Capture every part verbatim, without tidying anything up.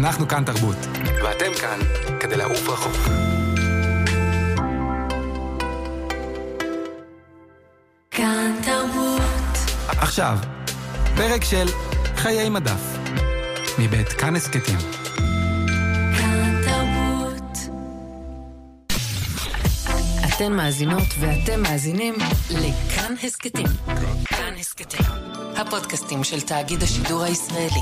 אנחנו כאן תרבות, ואתם כאן כדי לעוף רחוק. כאן תרבות. עכשיו, פרק של חיי מדף, מבית כאן הסקטים. כאן תרבות. אתן מאזינות ואתם מאזינים לכאן הסקטים. כאן הסקטים, הפודקאסטים של תאגיד השידור הישראלי.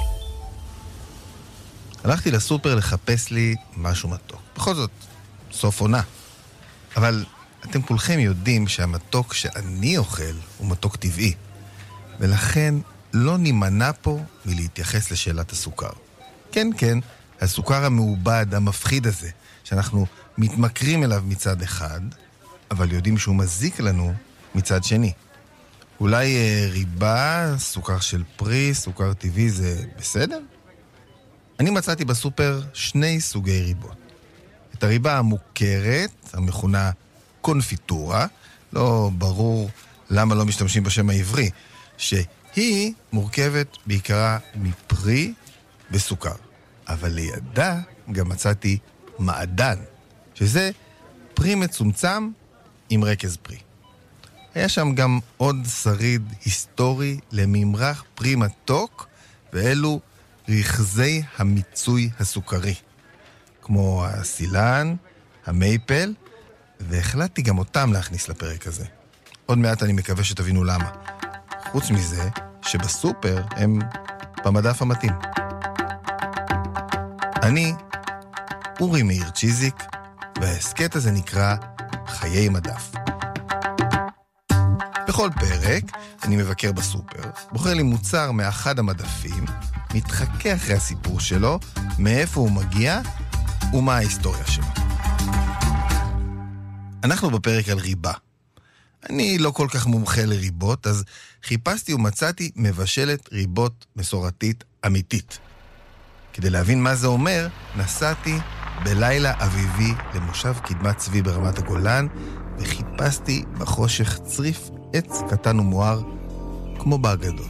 הלכתי לסופר לחפש לי משהו מתוק. בכל זאת, סוף עונה. אבל אתם כולכם יודעים שהמתוק שאני אוכל הוא מתוק טבעי. ולכן לא נימנע פה מלהתייחס לשאלת הסוכר. כן, כן, הסוכר המעובד, המפחיד הזה, שאנחנו מתמכרים אליו מצד אחד, אבל יודעים שהוא מזיק לנו מצד שני. אולי אה, ריבה, סוכר של פרי, סוכר טבעי, זה בסדר? אני מצאתי בסופר שני סוגי ריבות. את הריבה המוכרת, המכונה קונפיטורה, לא ברור למה לא משתמשים בשם העברי, שהיא מורכבת בעיקרה מפרי וסוכר. אבל לידה גם מצאתי מעדן, שזה פרי מצומצם עם רכז פרי. היה שם גם עוד שריד היסטורי לממרח פרי מתוק, ואלו רכזי המיצוי הסוכרי, כמו הסילן, המייפל, והחלטתי גם אותם להכניס לפרק הזה. עוד מעט אני מקווה שתבינו למה. חוץ מזה, שבסופר הם במדף המתאים. אני אורי מאיר צ'יזיק, וההסקט הזה נקרא חיי מדף. בכל פרק אני מבקר בסופר, בוחר לי מוצר מאחד המדפים, מתחכה אחרי הסיפור שלו, מאיפה הוא מגיע ומה ההיסטוריה שלו. אנחנו בפרק על ריבה. אני לא כל כך מומחה לריבות, אז חיפשתי ומצאתי מבשלת ריבות מסורתית אמיתית. כדי להבין מה זה אומר, נסעתי בלילה אביבי למושב קדמת צבי ברמת הגולן, וחיפשתי בחושך צריף עץ קטן ומואר, כמו באגדות.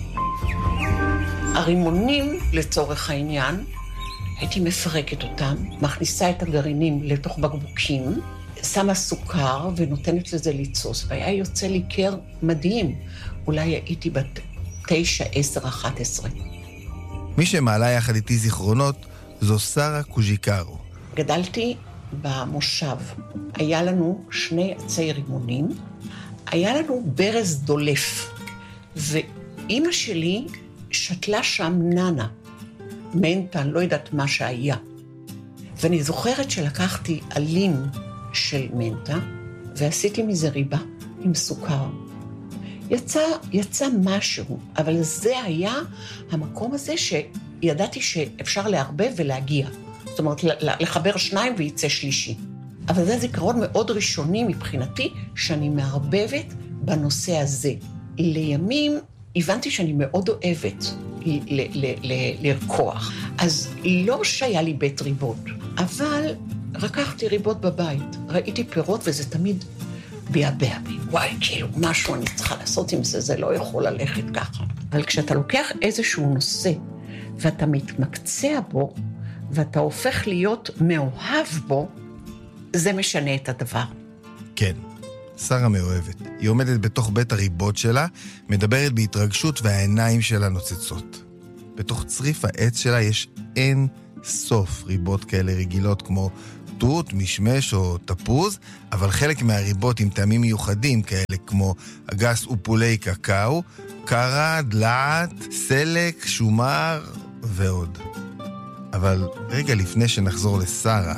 הרימונים, לצורך העניין, הייתי מפרקת אותם, מכניסה את הגרעינים לתוך בקבוקים, שמה סוכר ונותנת לזה ליצוס, והיה יוצא לי קר מדהים. אולי הייתי בת תשע, עשר, אחת עשרה. מי שמעלה יחד איתי זיכרונות זו שרה קוז'יקרו. גדלתי במושב. היה לנו שני עצי רימונים, היה לנו ברז דולף, ואימא שלי שתלה שם ננה, מנטה, לא יודעת מה שהיה. ואני זוכרת שלקחתי עלים של מנטה, ועשיתי מזה ריבה עם סוכר. יצא, יצא משהו, אבל זה היה המקום הזה שידעתי שאפשר להרבב ולהגיע. זאת אומרת, לחבר שניים וייצא שלישי. אבל זה זיכרון מאוד ראשוני מבחינתי, שאני מערבבת בנושא הזה. לימים הבנתי שאני מאוד אוהבת ל- ל- ל- לרקוח. אז לא שהיה לי בית ריבות, אבל רקחתי ריבות בבית. ראיתי פירות וזה תמיד ביאבע בי. וואי, כאילו, משהו אני צריכה לעשות עם זה, זה לא יכול ללכת ככה. אבל כשאתה לוקח איזשהו נושא, ואתה מתמקצע בו, ואתה הופך להיות מאוהב בו, זה משנה את הדבר. כן, שרה מאוהבת. היא עומדת בתוך בית הריבות שלה, מדברת בהתרגשות והעיניים שלה נוצצות. בתוך צריף העץ שלה יש אין סוף ריבות כאלה רגילות, כמו תות, משמש או תפוז, אבל חלק מהריבות עם טעמים מיוחדים כאלה, כמו אגס ופולי קקאו, קרה, דלעת, סלק, שומר ועוד. אבל רגע לפני שנחזור לשרה,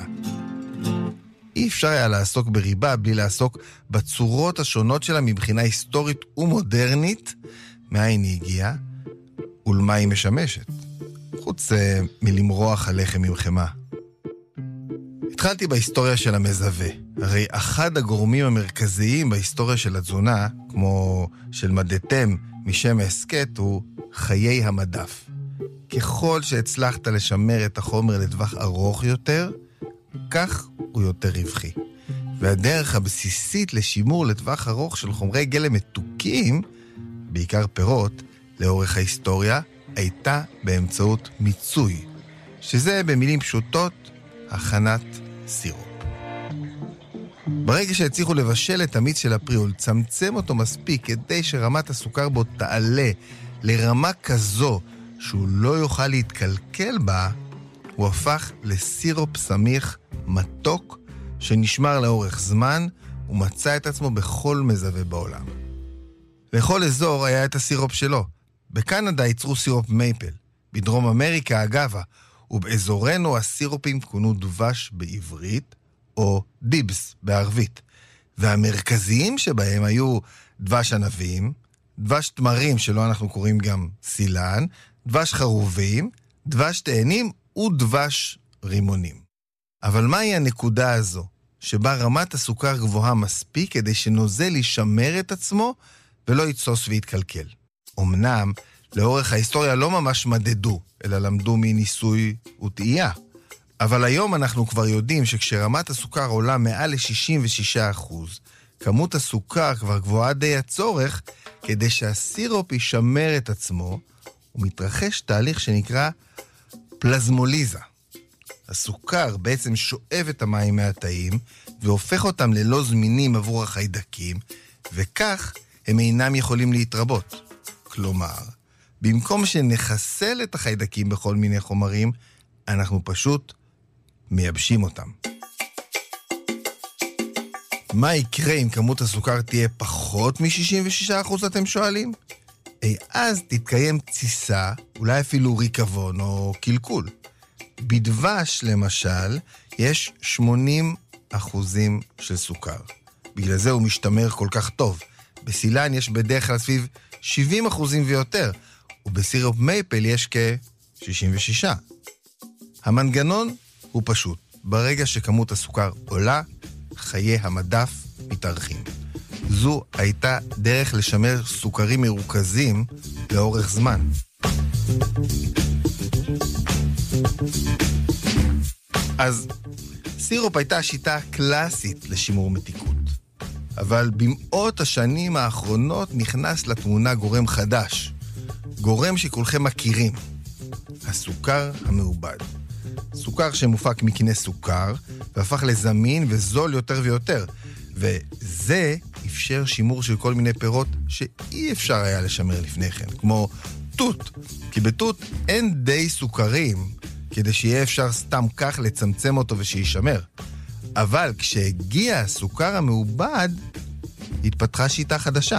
אי אפשר היה לעסוק בריבה בלי לעסוק בצורות השונות שלה מבחינה היסטורית ומודרנית, מאין היא הגיעה ולמה היא משמשת, חוץ uh, מלמרוח הלחם עם חמה. התחלתי בהיסטוריה של המזווה. הרי אחד הגורמים המרכזיים בהיסטוריה של התזונה, כמו של מדתם משם ההסקט, הוא חיי המדף. ככל שהצלחת לשמר את החומר לטווח ארוך יותר, כך הוא יותר רווחי. והדרך הבסיסית לשימור לטווח ארוך של חומרי גלם מתוקים, בעיקר פירות, לאורך ההיסטוריה, הייתה באמצעות מיצוי, שזה במילים פשוטות הכנת סירופ. ברגע שהצליחו לבשל את המיץ של הפרי ולצמצם אותו מספיק כדי שרמת הסוכר בו תעלה לרמה כזו שהוא לא יוכל להתקלקל בה, הוא הפך לסירופ סמיך מתוק שנשמר לאורך זמן ומצא את עצמו בכל מזווה בעולם. לכל אזור היה את הסירופ שלו. בקנדה ייצרו סירופ מייפל, בדרום אמריקה אגבה, ובאזורנו הסירופים כונו דבש בעברית או דיבס בערבית. והמרכזיים שבהם היו דבש ענבים, דבש תמרים שלו אנחנו קוראים גם סילן, דבש חרובים, דבש תאנים ודבש רימונים. אבל מהי הנקודה הזו שבה רמת הסוכר גבוהה מספיק כדי שנוזל ישמר את עצמו ולא יתסוס ויתקלקל? אמנם לאורך ההיסטוריה לא ממש מדדו, אלא למדו מניסוי וטעייה. אבל היום אנחנו כבר יודעים שכשרמת הסוכר עולה מעל ל-שישים ושישה אחוז, כמות הסוכר כבר גבוהה די הצורך כדי שהסירופ ישמר את עצמו, ומתרחש תהליך שנקרא פלזמוליזה. הסוכר בעצם שואב את המים מהתאים והופך אותם ללא זמינים עבור החיידקים, וכך הם אינם יכולים להתרבות. כלומר, במקום שנחסל את החיידקים בכל מיני חומרים, אנחנו פשוט מייבשים אותם. מה יקרה אם כמות הסוכר תהיה פחות מ-שישים ושישה אחוז, אתם שואלים? אי אז תתקיים תסיסה, אולי אפילו ריקבון או קלקול. בדבש, למשל, יש שמונים אחוזים של סוכר. בגלל זה הוא משתמר כל כך טוב. בסילן יש בדרך כלל סביב שבעים אחוזים ויותר, ובסירופ מייפל יש כ-שישים ושש. המנגנון הוא פשוט. ברגע שכמות הסוכר עולה, חיי המדף מתארכים. זו הייתה דרך לשמר סוכרים מרוכזים לאורך זמן. אז סירופ הייתה שיטה קלאסית לשימור מתיקות. אבל במאות השנים האחרונות נכנס לתמונה גורם חדש. גורם שכולכם מכירים. הסוכר המעובד. סוכר שמופק מקנה סוכר, והפך לזמין וזול יותר ויותר. וזה אפשר שימור של כל מיני פירות שאי אפשר היה לשמר לפני כן, כמו תות. כי בתות אין די סוכרים, כדי שיהיה אפשר סתם כך לצמצם אותו ושישמר. אבל כשהגיע הסוכר המעובד, התפתחה שיטה חדשה.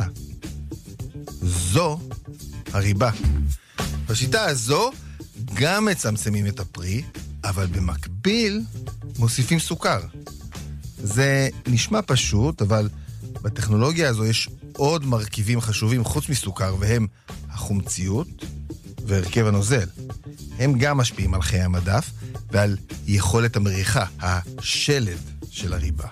זו הריבה. בשיטה הזו גם מצמצמים את הפרי, אבל במקביל מוסיפים סוכר. זה נשמע פשוט, אבל בטכנולוגיה הזו יש עוד מרכיבים חשובים חוץ מסוכר, והם החומציות והרכב הנוזל. הם גם משפיעים על חיי המדף ועל יכולת המריחה, השלד של הריבה.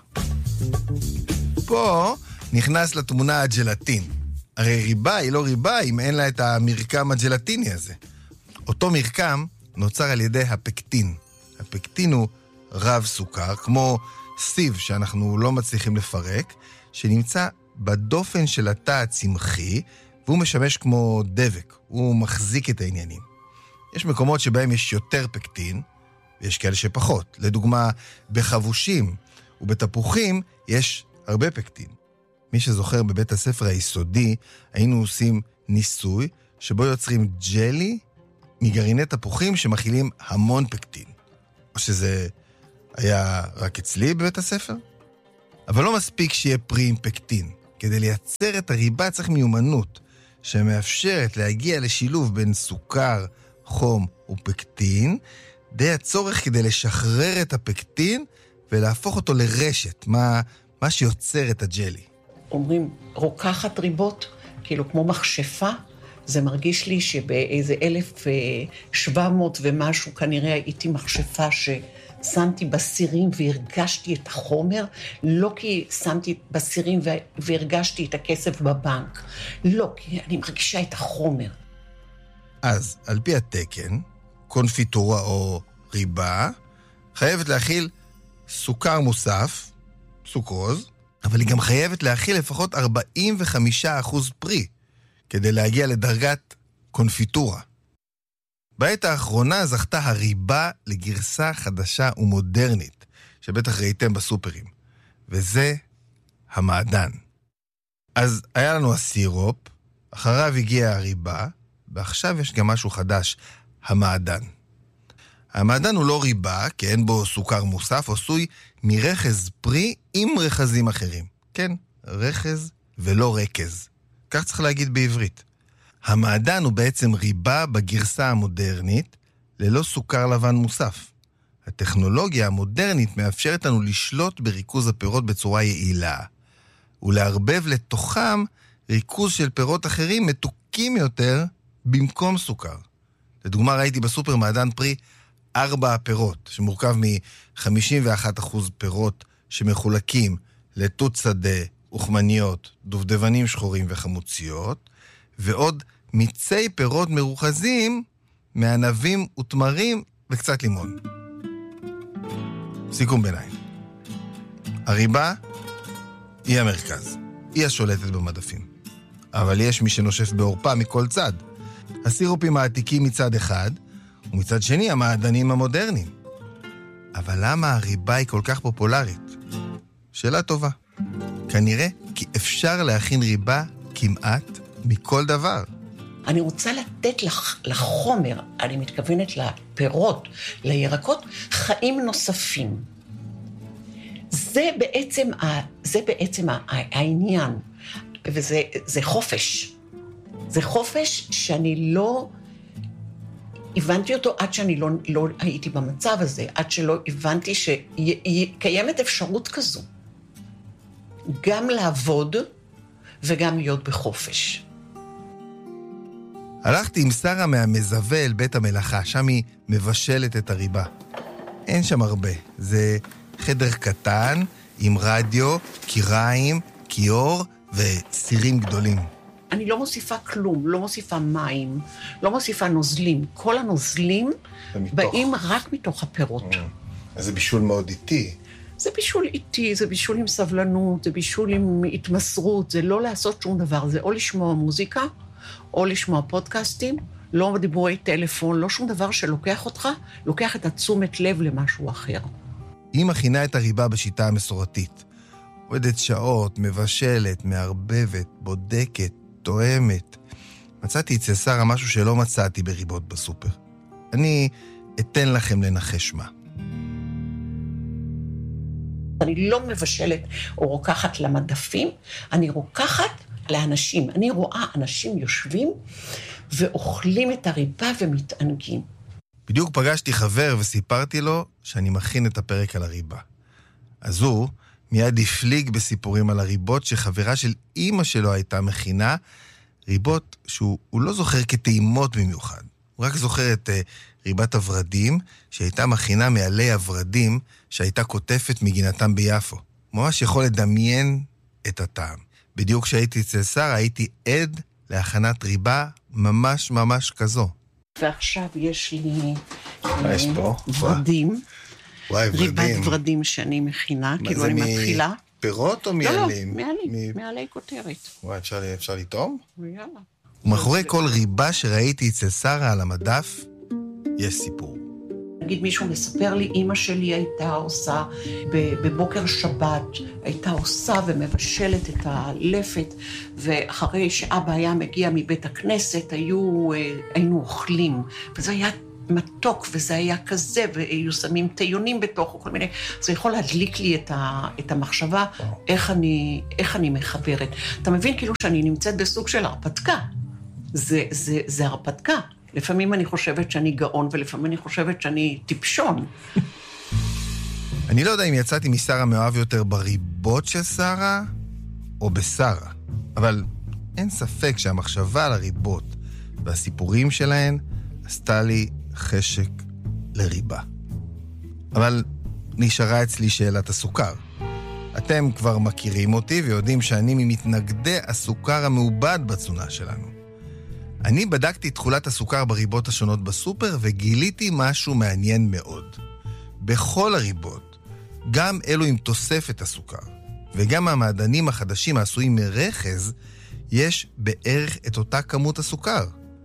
פה נכנס לתמונה הג'לטין. הרי ריבה היא לא ריבה אם אין לה את המרקם הג'לטיני הזה. אותו מרקם נוצר על ידי הפקטין. הפקטין הוא רב סוכר, כמו סיב שאנחנו לא מצליחים לפרק, שנמצא בדופן של התא הצמחי, והוא משמש כמו דבק, הוא מחזיק את העניינים. יש מקומות שבהם יש יותר פקטין, ויש כאלה שפחות. לדוגמה, בחבושים ובתפוחים יש הרבה פקטין. מי שזוכר בבית הספר היסודי, היינו עושים ניסוי שבו יוצרים ג'לי מגרעיני תפוחים שמכילים המון פקטין. או שזה היה רק אצלי בבית הספר? אבל לא מספיק שיהיה פרי עם פקטין. כדי לייצר את הריבה צריך מיומנות, שמאפשרת להגיע לשילוב בין סוכר, חום ופקטין, די הצורך כדי לשחרר את הפקטין ולהפוך אותו לרשת, מה, מה שיוצר את הג'לי. אומרים, רוקחת ריבות, כאילו כמו מכשפה, זה מרגיש לי שבאיזה אלף שבע מאות ומשהו כנראה הייתי מכשפה ששמתי בסירים והרגשתי את החומר, לא כי שמתי בסירים והרגשתי את הכסף בבנק, לא, כי אני מרגישה את החומר. אז על פי התקן, קונפיטורה או ריבה, חייבת להכיל סוכר מוסף, סוכרוז, אבל היא גם חייבת להכיל לפחות ארבעים וחמישה אחוז פרי, כדי להגיע לדרגת קונפיטורה. בעת האחרונה זכתה הריבה לגרסה חדשה ומודרנית, שבטח ראיתם בסופרים, וזה המעדן. אז היה לנו הסירופ, אחריו הגיעה הריבה, ועכשיו יש גם משהו חדש, המעדן. המעדן הוא לא ריבה, כי אין בו סוכר מוסף, עשוי מרחז פרי עם רחזים אחרים. כן, רחז ולא רקז. כך צריך להגיד בעברית. המעדן הוא בעצם ריבה בגרסה המודרנית, ללא סוכר לבן מוסף. הטכנולוגיה המודרנית מאפשרת לנו לשלוט בריכוז הפירות בצורה יעילה, ולהרבב לתוכם ריכוז של פירות אחרים מתוקים יותר במקום סוכר. לדוגמה, ראיתי בסופר מעדן פרי ארבע פירות, שמורכב מ-חמישים ואחד אחוז פירות שמחולקים לתות שדה, אוכמניות, דובדבנים שחורים וחמוציות, ועוד מיצי פירות מרוכזים מענבים ותמרים וקצת לימון. סיכום ביניים. הריבה היא המרכז, היא השולטת במדפים. אבל יש מי שנושף בעורפה מכל צד. הסירופים העתיקים מצד אחד, ומצד שני המעדנים המודרניים. אבל למה הריבה היא כל כך פופולרית? שאלה טובה. כנראה כי אפשר להכין ריבה כמעט מכל דבר. אני רוצה לתת לח, לחומר, אני מתכוונת לפירות, לירקות, חיים נוספים. זה בעצם, ה, זה בעצם העניין, וזה זה חופש. זה חופש שאני לא הבנתי אותו עד שאני לא, לא הייתי במצב הזה, עד שלא הבנתי שקיימת אפשרות כזו. גם לעבוד וגם להיות בחופש. הלכתי עם שרה מהמזווה אל בית המלאכה, שם היא מבשלת את הריבה. אין שם הרבה, זה חדר קטן עם רדיו, קיריים, קיור וסירים גדולים. אני לא מוסיפה כלום, לא מוסיפה מים, לא מוסיפה נוזלים. כל הנוזלים ומתוך... באים רק מתוך הפירות. אז זה בישול מאוד איטי. זה בישול איטי, זה בישול עם סבלנות, זה בישול עם התמסרות, זה לא לעשות שום דבר, זה או לשמוע מוזיקה, או לשמוע פודקאסטים, לא דיבורי טלפון, לא שום דבר שלוקח אותך, לוקח את התשומת לב למשהו אחר. היא מכינה את הריבה בשיטה המסורתית. עובדת שעות, מבשלת, מערבבת, בודקת, תואמת. מצאתי אצל שרה משהו שלא מצאתי בריבות בסופר. אני אתן לכם לנחש מה. אני לא מבשלת או רוקחת למדפים, אני רוקחת לאנשים. אני רואה אנשים יושבים ואוכלים את הריבה ומתענגים. בדיוק פגשתי חבר וסיפרתי לו שאני מכין את הפרק על הריבה. אז הוא מיד הפליג בסיפורים על הריבות שחברה של אמא שלו הייתה מכינה, ריבות שהוא לא זוכר כטעימות במיוחד. הוא רק זוכר את uh, ריבת הוורדים שהייתה מכינה מעלי הוורדים שהייתה כותפת מגינתם ביפו. ממש יכול לדמיין את הטעם. בדיוק כשהייתי אצל שרה הייתי עד להכנת ריבה ממש ממש כזו. ועכשיו יש לי מה יש פה? ורדים. וואי, ורדים. ריבת ורדים שאני מכינה, כאילו אני מתחילה. מה זה, מפירות או מעלים? לא, לא, מעלים, מעלי כותרת. וואי, אפשר, אפשר לטעום? יאללה. ומאחורי כל ריבה שראיתי אצל שרה על המדף, יש סיפור. נגיד מישהו מספר לי, אמא שלי הייתה עושה בבוקר שבת, הייתה עושה ומבשלת את הלפת, ואחרי שאבא היה מגיע מבית הכנסת, היו, היינו אוכלים, וזה היה מתוק, וזה היה כזה, והיו שמים טיונים בתוך, וכל מיני, זה יכול להדליק לי את, ה, את המחשבה, איך אני, איך אני מחברת. אתה מבין כאילו שאני נמצאת בסוג של הרפתקה. זה, זה, זה הרפתקה. לפעמים אני חושבת שאני גאון, ולפעמים אני חושבת שאני טיפשון. אני לא יודע אם יצאתי משרה מאוהב יותר בריבות של שרה, או בשרה. אבל אין ספק שהמחשבה על הריבות והסיפורים שלהן עשתה לי חשק לריבה. אבל נשארה אצלי שאלת הסוכר. אתם כבר מכירים אותי ויודעים שאני ממתנגדי הסוכר המעובד בתזונה שלנו. אני בדקתי את תכולת הסוכר בריבות השונות בסופר וגיליתי משהו מעניין מאוד. בכל הריבות, גם אלו עם תוספת הסוכר, וגם המעדנים החדשים העשויים מרחז, יש בערך את אותה כמות הסוכר.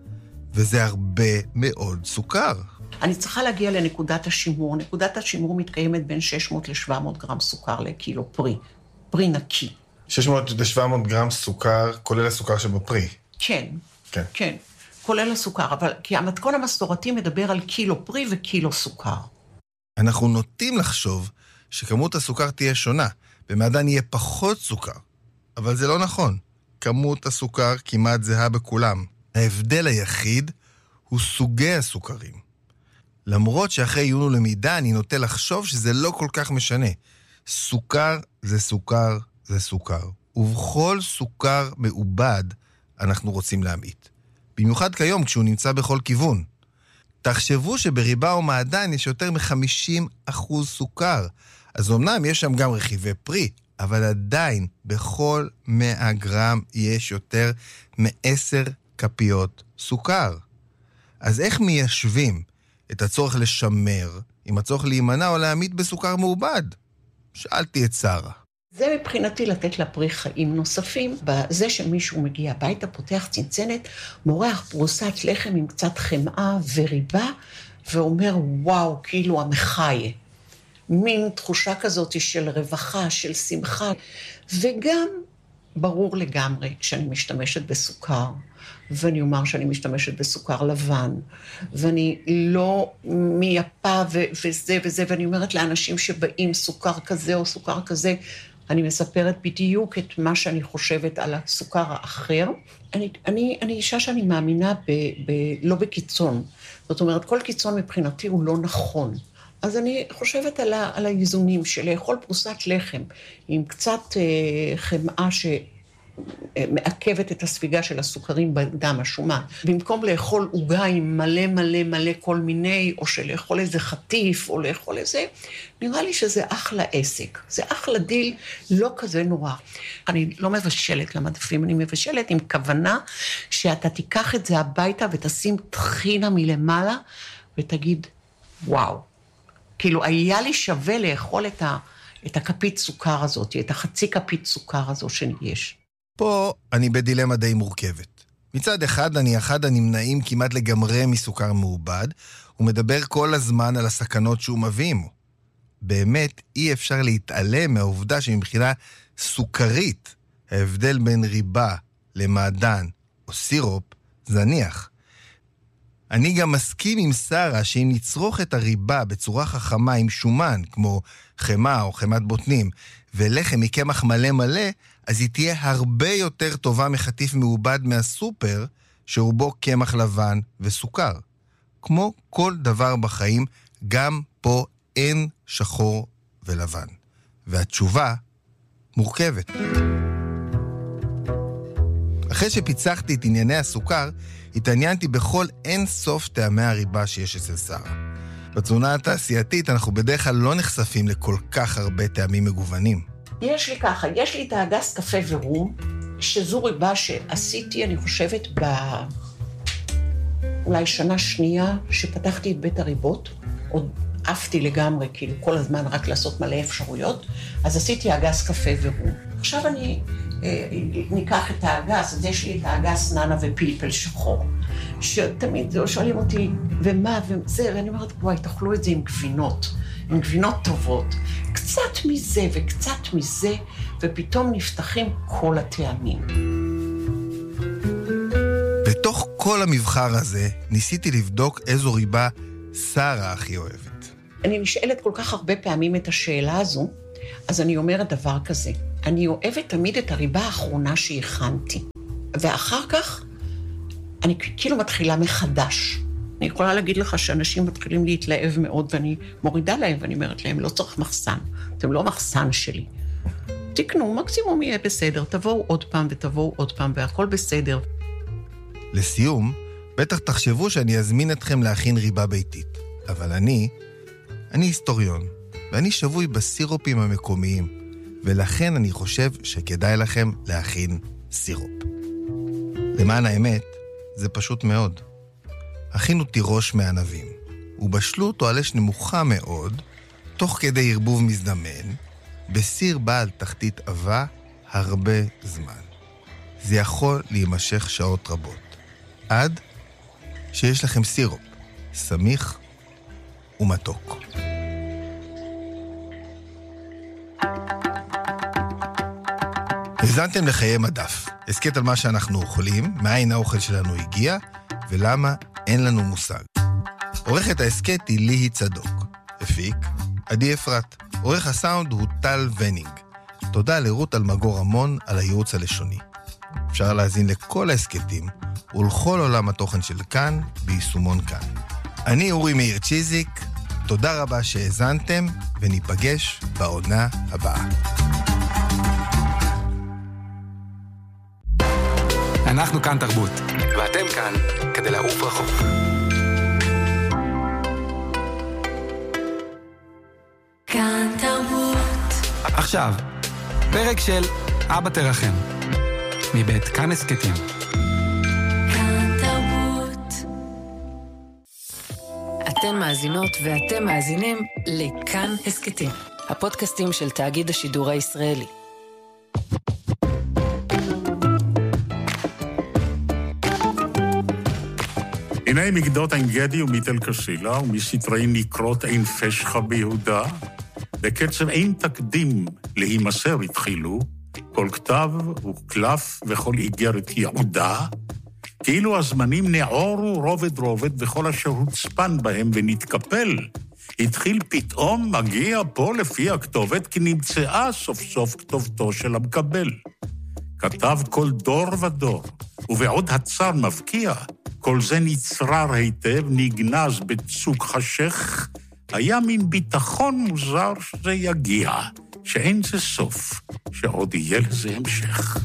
וזה הרבה מאוד סוכר. אני צריכה להגיע לנקודת השימור. נקודת השימור מתקיימת בין שש מאות ל-שבע מאות גרם סוכר לקילו פרי. פרי נקי. שש מאות ל-שבע מאות גרם סוכר, כולל הסוכר שבפרי. כן, כן. כן, כולל הסוכר, אבל כי המתכון המסורתי מדבר על קילו פרי וקילו סוכר. אנחנו נוטים לחשוב שכמות הסוכר תהיה שונה, במעדן יהיה פחות סוכר, אבל זה לא נכון. כמות הסוכר כמעט זהה בכולם. ההבדל היחיד הוא סוגי הסוכרים. למרות שאחרי עיון ולמידה אני נוטה לחשוב שזה לא כל כך משנה. סוכר זה סוכר זה סוכר. ובכל סוכר מעובד אנחנו רוצים להמעיט. במיוחד כיום כשהוא נמצא בכל כיוון. תחשבו שבריבה או מעדן יש יותר מ-חמישים אחוז סוכר. אז אמנם יש שם גם רכיבי פרי, אבל עדיין בכל מאה גרם יש יותר מ-עשר כפיות סוכר. אז איך מיישבים את הצורך לשמר עם הצורך להימנע או להעמיד בסוכר מעובד? שאלתי את שרה. זה מבחינתי לתת לפרי חיים נוספים. בזה שמישהו מגיע הביתה, פותח צנצנת, מורח פרוסת לחם עם קצת חמאה וריבה, ואומר, וואו, כאילו המחיה. מין תחושה כזאת של רווחה, של שמחה, וגם ברור לגמרי כשאני משתמשת בסוכר, ואני אומר שאני משתמשת בסוכר לבן, ואני לא מייפה ו- וזה וזה, ואני אומרת לאנשים שבאים סוכר כזה או סוכר כזה, אני מספרת בדיוק את מה שאני חושבת על הסוכר האחר. אני, אני, אני אישה שאני מאמינה ב, ב, לא בקיצון. זאת אומרת, כל קיצון מבחינתי הוא לא נכון. אז אני חושבת על, ה, על האיזונים של לאכול פרוסת לחם עם קצת אה, חמאה שמעכבת את הספיגה של הסוכרים בדם, השומן. במקום לאכול עוגה עם מלא מלא מלא כל מיני, או שלאכול איזה חטיף, או לאכול איזה, נראה לי שזה אחלה עסק. זה אחלה דיל, לא כזה נורא. אני לא מבשלת למדפים, אני מבשלת עם כוונה שאתה תיקח את זה הביתה ותשים טחינה מלמעלה, ותגיד, וואו. כאילו, היה לי שווה לאכול את, ה, את הכפית סוכר הזאת, את החצי כפית סוכר הזו שיש. פה אני בדילמה די מורכבת. מצד אחד, אני אחד הנמנעים כמעט לגמרי מסוכר מעובד, ומדבר כל הזמן על הסכנות שהוא מביא עמו. באמת, אי אפשר להתעלם מהעובדה שמבחינה סוכרית, ההבדל בין ריבה למעדן או סירופ זניח. אני גם מסכים עם שרה שאם נצרוך את הריבה בצורה חכמה עם שומן, כמו חמה או חמת בוטנים, ולחם מקמח מלא מלא, אז היא תהיה הרבה יותר טובה מחטיף מעובד מהסופר, שרובו קמח לבן וסוכר. כמו כל דבר בחיים, גם פה אין שחור ולבן. והתשובה מורכבת. אחרי שפיצחתי את ענייני הסוכר, התעניינתי בכל אין סוף טעמי הריבה שיש אצל שרה. בתזונה התעשייתית אנחנו בדרך כלל לא נחשפים לכל כך הרבה טעמים מגוונים. יש לי ככה, יש לי את האגס קפה ורום, שזו ריבה שעשיתי, אני חושבת, ב... אולי שנה שנייה שפתחתי את בית הריבות, עוד עפתי לגמרי, כאילו כל הזמן רק לעשות מלא אפשרויות, אז עשיתי אגס קפה ורום. עכשיו אני אה, ניקח את האגס, אז יש לי את האגס ננה ופלפל שחור, שתמיד שואלים אותי, ומה, וזה, ואני אומרת, וואי, תאכלו את זה עם גבינות, עם גבינות טובות, קצת מזה וקצת מזה, ופתאום נפתחים כל הטעמים. בתוך כל המבחר הזה, ניסיתי לבדוק איזו ריבה שרה הכי אוהבת. אני נשאלת כל כך הרבה פעמים את השאלה הזו, אז אני אומרת דבר כזה, אני אוהבת תמיד את הריבה האחרונה שהכנתי, ואחר כך אני כאילו מתחילה מחדש. אני יכולה להגיד לך שאנשים מתחילים להתלהב מאוד, ואני מורידה להם, ואני אומרת להם, לא צריך מחסן, אתם לא מחסן שלי. תקנו, מקסימום יהיה בסדר, תבואו עוד פעם ותבואו עוד פעם, והכל בסדר. לסיום, בטח תחשבו שאני אזמין אתכם להכין ריבה ביתית. אבל אני, אני היסטוריון, ואני שבוי בסירופים המקומיים, ולכן אני חושב שכדאי לכם להכין סירופ. למען האמת, זה פשוט מאוד. הכינו תירוש מענבים, ובשלו אותו על אש נמוכה מאוד, תוך כדי ערבוב מזדמן, בסיר בעל תחתית עבה הרבה זמן. זה יכול להימשך שעות רבות, עד שיש לכם סירופ, סמיך ומתוק. הזנתם לחיי מדף, הסקט על מה שאנחנו אוכלים, מאין האוכל שלנו הגיע, ולמה אין לנו מושג. עורכת ההסקט היא ליהי צדוק, הפיק עדי אפרת, עורך הסאונד הוא טל ונינג. תודה לרות אלמגור המון על הייעוץ הלשוני. אפשר להזין לכל ההסקטים ולכל עולם התוכן של כאן ביישומון כאן. אני אורי מאיר צ'יזיק, תודה רבה שהאזנתם וניפגש בעונה הבאה. אנחנו כאן תרבות, ואתם כאן כדי לעוף רחוק. כאן תרבות. עכשיו, פרק של אבא תרחם, מבית כאן הסקטים. כאן תרבות. אתן מאזינות ואתם מאזינים לכאן הסקטים, הפודקאסטים של תאגיד השידור הישראלי. הנה מגדות עין גדי ומיתל קסילה, ומסתרי נקרות עין פשחה ביהודה, בקצב אין תקדים להימסר התחילו, כל כתב וקלף וכל איגרת יעודה, כאילו הזמנים נעורו רובד רובד וכל אשר הוצפן בהם ונתקפל. התחיל פתאום מגיע פה לפי הכתובת, כי נמצאה סוף סוף כתובתו של המקבל. כתב כל דור ודור, ובעוד הצר מבקיע, כל זה נצרר היטב, נגנז בצוק חשך, היה מין ביטחון מוזר שזה יגיע, שאין זה סוף, שעוד יהיה לזה המשך.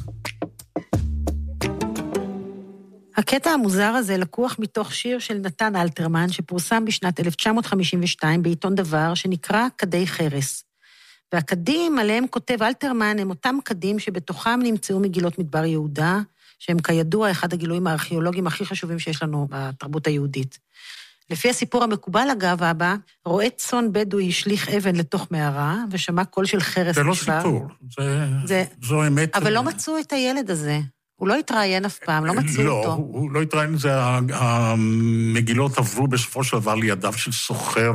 הקטע המוזר הזה לקוח מתוך שיר של נתן אלתרמן, שפורסם בשנת אלף תשע מאות חמישים ושתיים בעיתון דבר, שנקרא קדי חרס. והקדים עליהם כותב אלתרמן הם אותם קדים שבתוכם נמצאו מגילות מדבר יהודה, שהם כידוע אחד הגילויים הארכיאולוגיים הכי חשובים שיש לנו בתרבות היהודית. לפי הסיפור המקובל אגב, אבא, רואה צאן בדואי השליך אבן לתוך מערה, ושמע קול של חרס זה לא נשבר. סיפור, זה, זה... זו אמת. אבל לא מצאו את הילד הזה. הוא לא התראיין אף פעם, לא מצאו לא, אותו. לא, הוא לא התראיין, זה המגילות עברו בסופו של דבר לידיו של סוחר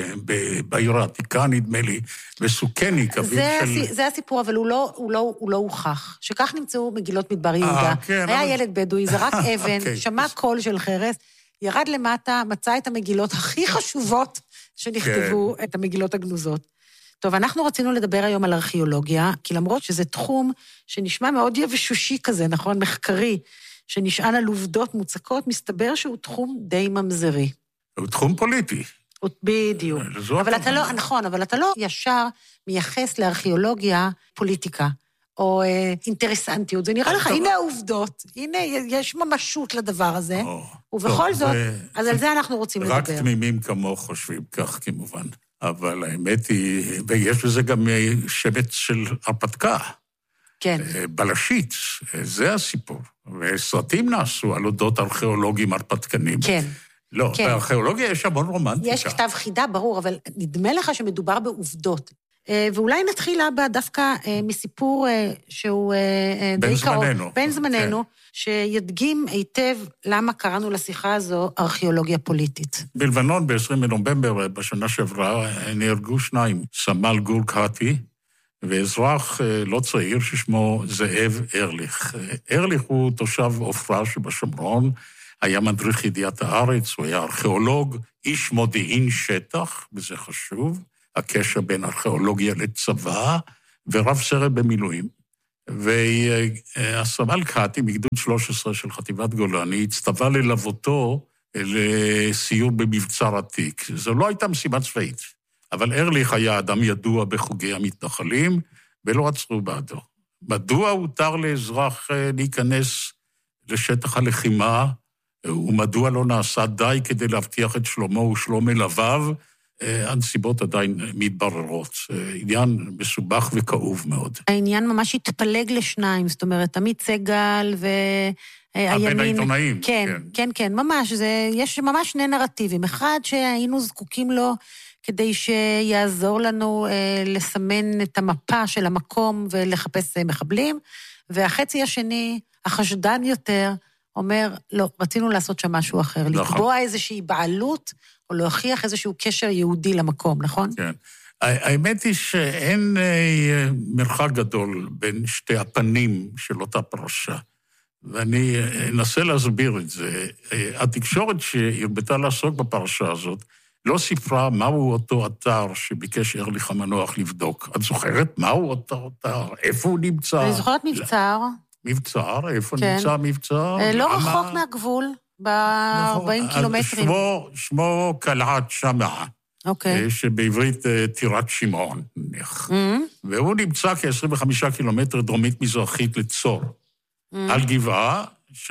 בעיר העתיקה, נדמה לי, וסוכניק, אביו של... זה הסיפור, אבל הוא לא, הוא לא, הוא לא הוכח. שכך נמצאו מגילות מדבר יהודה. כן, היה אבל... ילד בדואי, זרק אבן, okay. שמע קול של חרס, ירד למטה, מצא את המגילות הכי חשובות שנכתבו, okay. את המגילות הגנוזות. טוב, אנחנו רצינו לדבר היום על ארכיאולוגיה, כי למרות שזה תחום שנשמע מאוד יבשושי כזה, נכון? מחקרי, שנשען על עובדות מוצקות, מסתבר שהוא תחום די ממזרי. הוא תחום פוליטי. בדיוק. אבל אתה לא, נכון, אבל אתה לא ישר מייחס לארכיאולוגיה פוליטיקה, או אה, אינטרסנטיות. זה נראה לך, הנה העובדות, הנה יש ממשות לדבר הזה, ובכל זאת, אז על זה אנחנו רוצים לדבר. רק תמימים כמו חושבים כך, כמובן. אבל האמת היא, ויש לזה גם שבט של הרפתקה. כן. בלשית, זה הסיפור. וסרטים נעשו על אודות ארכיאולוגים הרפתקנים. כן. לא, כן. בארכיאולוגיה יש המון רומנטיקה. יש כתב חידה, ברור, אבל נדמה לך שמדובר בעובדות. ואולי נתחיל בה דווקא מסיפור שהוא די קרוב. זמננו. בין זמננו, כן. שידגים היטב למה קראנו לשיחה הזו ארכיאולוגיה פוליטית. בלבנון, ב-עשרים בנובמבר, בשנה שעברה, נהרגו שניים, סמל גור קהתי, ואזרח לא צעיר ששמו זאב ארליך. ארליך הוא תושב עופרה שבשומרון, היה מדריך ידיעת הארץ, הוא היה ארכיאולוג, איש מודיעין שטח, וזה חשוב, הקשר בין ארכיאולוגיה לצבא, ורב סרט במילואים. והסמל קהתי, מגדוד שלוש עשרה של חטיבת גולני, הצטווה ללוותו לסיור במבצר עתיק. זו לא הייתה משימה צבאית, אבל ארליך היה אדם ידוע בחוגי המתנחלים, ולא עצרו בעדו. מדוע הותר לאזרח להיכנס לשטח הלחימה, ומדוע לא נעשה די כדי להבטיח את שלומו ושלום מלוויו, הנסיבות עדיין מתבררות. עניין מסובך וכאוב מאוד. העניין ממש התפלג לשניים, זאת אומרת, עמית סגל והימין... בין העיתונאים. כן, כן, כן, כן, ממש. זה, יש ממש שני נרטיבים. אחד שהיינו זקוקים לו כדי שיעזור לנו אה, לסמן את המפה של המקום ולחפש מחבלים, והחצי השני, החשדן יותר, אומר, לא, רצינו לעשות שם משהו אחר, נכון. לקבוע איזושהי בעלות, או להוכיח איזשהו קשר יהודי למקום, נכון? כן. האמת היא שאין מרחק גדול בין שתי הפנים של אותה פרשה, ואני אנסה להסביר את זה. התקשורת שהרבתה לעסוק בפרשה הזאת, לא סיפרה מהו אותו אתר שביקש ארליך המנוח לבדוק. את זוכרת מהו אותו אתר? איפה הוא נמצא? אני זוכרת מבצר. מבצר? איפה נמצא מבצר? לא רחוק מהגבול, ב-ארבעים קילומטרים. שמו קלעת שמעה. אוקיי. שבעברית טירת שמעון, נניח. והוא נמצא כ-עשרים וחמישה קילומטר דרומית מזרחית לצור. על גבעה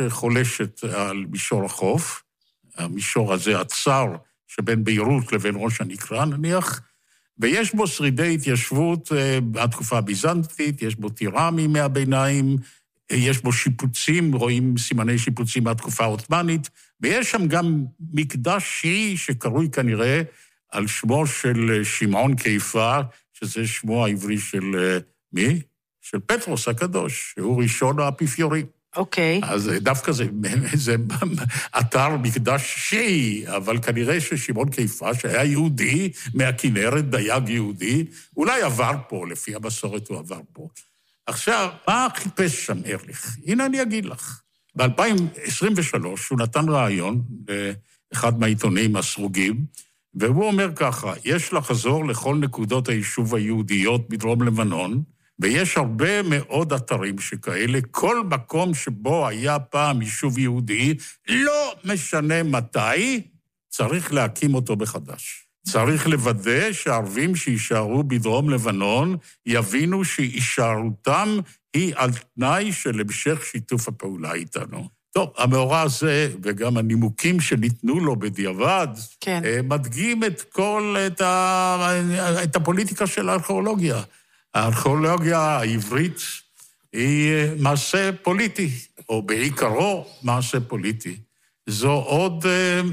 שחולשת על מישור החוף, המישור הזה הצר שבין ביירות לבין ראש הנקרה, נניח, ויש בו שרידי התיישבות בתקופה הביזנטית, יש בו טירה מימי הביניים, יש בו שיפוצים, רואים סימני שיפוצים מהתקופה העות'מאנית, ויש שם גם מקדש שיעי שקרוי כנראה על שמו של שמעון קיפה, שזה שמו העברי של מי? של פטרוס הקדוש, שהוא ראשון האפיפיורים. אוקיי. אז דווקא זה, זה אתר מקדש שיעי, אבל כנראה ששמעון קיפה, שהיה יהודי, מהכנרת, דייג יהודי, אולי עבר פה, לפי המסורת הוא עבר פה. עכשיו, מה חיפש שם ארליך? הנה אני אגיד לך. ב-אלפיים עשרים ושלוש הוא נתן רעיון לאחד מהעיתונים הסרוגים, והוא אומר ככה, יש לחזור לכל נקודות היישוב היהודיות בדרום לבנון, ויש הרבה מאוד אתרים שכאלה, כל מקום שבו היה פעם יישוב יהודי, לא משנה מתי, צריך להקים אותו בחדש. צריך לוודא שהערבים שישארו בדרום לבנון, יבינו שהישארותם היא על תנאי של המשך שיתוף הפעולה איתנו. טוב, המאורע הזה, וגם הנימוקים שניתנו לו בדיעבד, כן. מדגים את כל, את, ה, את הפוליטיקה של הארכיאולוגיה. הארכיאולוגיה העברית היא מעשה פוליטי, או בעיקרו מעשה פוליטי. זו עוד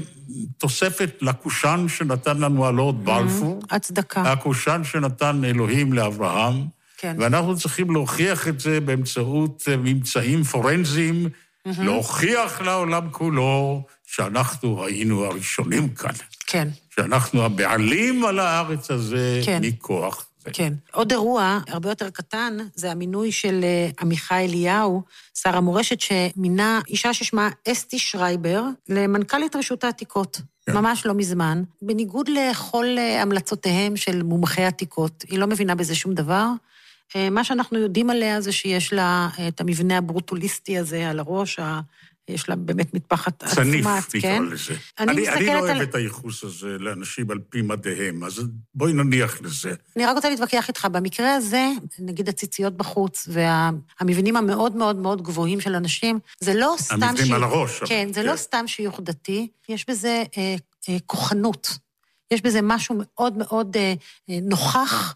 תוספת לקושן שנתן לנו הלורד בלפור. הצדקה. הקושן שנתן אלוהים לאברהם. כן. ואנחנו צריכים להוכיח את זה באמצעות ממצאים פורנזיים, להוכיח לעולם כולו שאנחנו היינו הראשונים כאן. כן. שאנחנו הבעלים על הארץ הזה מכוח. כן. עוד אירוע, הרבה יותר קטן, זה המינוי של עמיחי אליהו, שר המורשת, שמינה אישה ששמה אסתי שרייבר, למנכ"לית רשות העתיקות. כן. ממש לא מזמן. בניגוד לכל המלצותיהם של מומחי עתיקות, היא לא מבינה בזה שום דבר. מה שאנחנו יודעים עליה זה שיש לה את המבנה הברוטוליסטי הזה על הראש, יש לה באמת מטפחת עצמת, צניף, כן? תקרא לזה. אני, אני, אני לא אוהב על... את הייחוס הזה לאנשים על פי מדעיהם, אז בואי נניח לזה. אני רק רוצה להתווכח איתך, במקרה הזה, נגיד הציציות בחוץ, והמבנים המאוד מאוד מאוד גבוהים של אנשים, זה לא סתם... המבנים ש... על הראש. כן, אבל... זה כן. לא סתם שיוך דתי, יש בזה אה, אה, כוחנות, יש בזה משהו מאוד מאוד אה, נוכח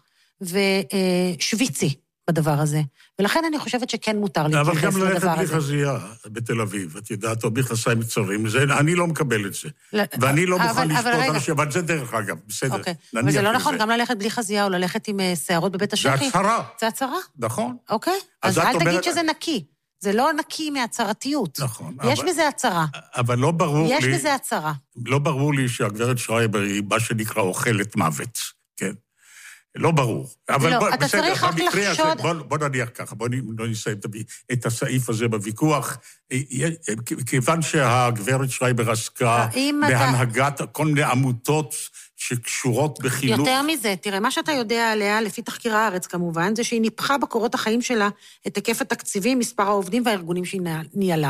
ושוויצי. בדבר הזה. ולכן אני חושבת שכן מותר להתייחס לדבר הזה. אבל גם ללכת בלי חזייה בתל אביב, את יודעת, או מכנסיים קצרים, אני לא מקבל את זה. ואני לא מוכן לשפוט אנשים, אבל זה דרך אגב, בסדר. אבל זה לא נכון, גם ללכת בלי חזייה, או ללכת עם שערות בבית השחי. זה הצהרה. זה הצהרה. נכון. אוקיי? אז אל תגיד שזה נקי. זה לא נקי מהצהרתיות. נכון. יש בזה הצהרה. אבל לא ברור לי... יש בזה הצהרה. לא ברור לי שהגברת שרייבר היא מה שנקרא אוכלת מוות. כן. לא ברור. אבל לא, בוא, אתה בסדר, צריך רק לחשוד... בוא, בוא נניח ככה, בוא לא נסיים את הסעיף הזה בוויכוח, כיוון שהגברת שרייבר עסקה בהנהגת כל מיני עמותות שקשורות בחינוך... יותר מזה, תראה, מה שאתה יודע עליה, לפי תחקיר הארץ כמובן, זה שהיא ניפחה בקורות החיים שלה את היקף התקציבים, מספר העובדים והארגונים שהיא ניהלה.